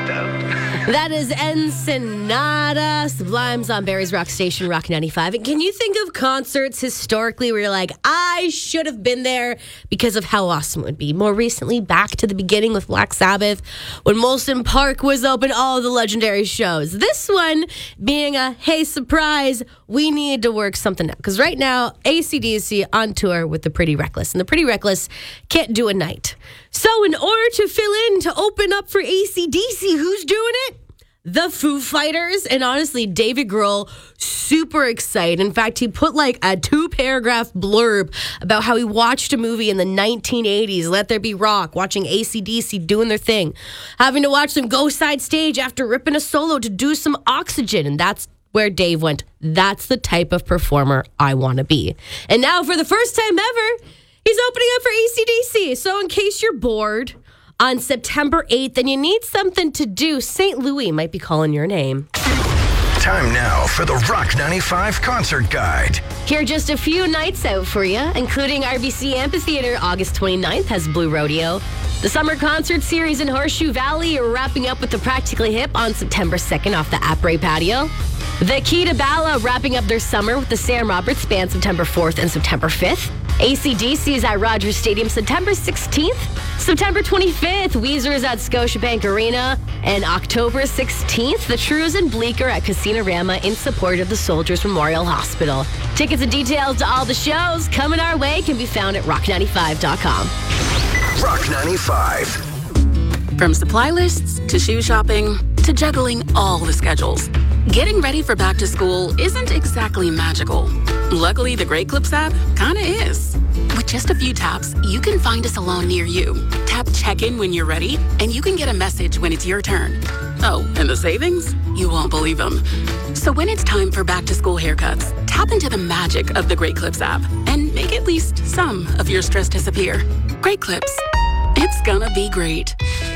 That is Ensenada, Sublime's on Barry's Rock Station, Rock 95. And can you think of concerts historically where you're like, I should have been there because of how awesome it would be? More recently, back to the beginning with Black Sabbath, when Molson Park was open, all the legendary shows. This one being a, hey, surprise, we need to work something out. Because right now, AC/DC on tour with the Pretty Reckless. And the Pretty Reckless can't do a night. So in order to fill in, to open up for AC/DC, who's doing it? The Foo Fighters. And honestly, David Grohl, super excited. In fact, he put like a 2-paragraph blurb about how he watched a movie in the 1980s, Let There Be Rock, watching AC/DC doing their thing, having to watch them go side stage after ripping a solo to do some Oxygen. And that's where Dave went, that's the type of performer I want to be. And now for the first time ever, he's opening up for AC/DC. So in case you're bored on September 8th and you need something to do, St. Louis might be calling your name. Time now for the Rock 95 Concert Guide. Here are just a few nights out for you, including RBC Amphitheater, August 29th has Blue Rodeo. The Summer Concert Series in Horseshoe Valley are wrapping up with the Practically Hip on September 2nd off the Apres patio. The Key to Bala wrapping up their summer with the Sam Roberts Band September 4th and September 5th. AC/DC is at Rogers Stadium September 16th. September 25th, Weezer is at Scotiabank Arena. And October 16th, the Trues and Bleecker at Casino-Rama in support of the Soldiers Memorial Hospital. Tickets and details to all the shows coming our way can be found at rock95.com. Rock 95. From supply lists to shoe shopping to juggling all the schedules, getting ready for back to school isn't exactly magical. Luckily, the Great Clips app kinda is. With just a few taps, you can find a salon near you. Tap check-in when you're ready, and you can get a message when it's your turn. Oh, and the savings? You won't believe them. So when it's time for back-to-school haircuts, tap into the magic of the Great Clips app and make at least some of your stress disappear. Great Clips. It's gonna be great.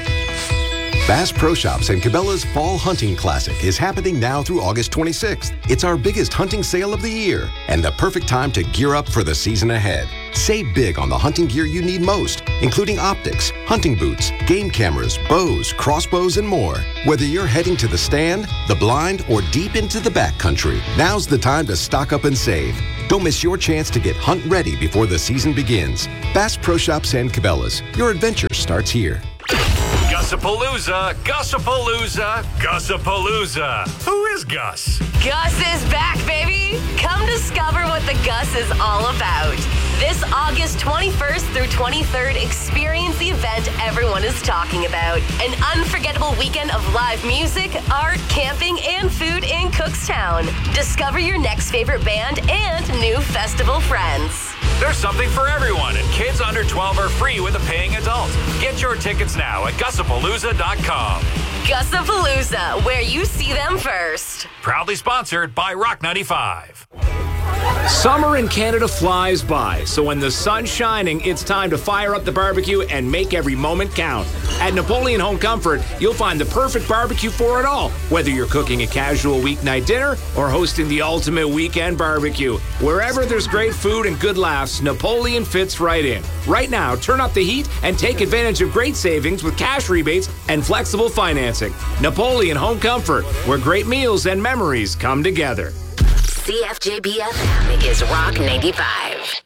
Bass Pro Shops and Cabela's Fall Hunting Classic is happening now through August 26th. It's our biggest hunting sale of the year and the perfect time to gear up for the season ahead. Save big on the hunting gear you need most, including optics, hunting boots, game cameras, bows, crossbows, and more. Whether you're heading to the stand, the blind, or deep into the backcountry, now's the time to stock up and save. Don't miss your chance to get hunt ready before the season begins. Bass Pro Shops and Cabela's. Your adventure starts here. Gussapalooza, Gussapalooza, Gussapalooza. Who is Gus? Gus is back, baby! Come discover what the Gus is all about. This August 21st through 23rd, experience the event everyone is talking about. An unforgettable weekend of live music, art, camping, and food in Cookstown. Discover your next favorite band and new festival friends. There's something for everyone, and kids under 12 are free with a paying adult. Get your tickets now at Gussapalooza.com. Gussapalooza, where you see them first. Proudly sponsored by Rock 95. Summer in Canada flies by, so when the sun's shining, it's time to fire up the barbecue and make every moment count. At Napoleon Home Comfort, you'll find the perfect barbecue for it all, whether you're cooking a casual weeknight dinner or hosting the ultimate weekend barbecue. Wherever there's great food and good laughs, Napoleon fits right in. Right now, turn up the heat and take advantage of great savings with cash rebates and flexible financing. Napoleon Home Comfort, where great meals and memories come together. CFJBFM is Rock 95.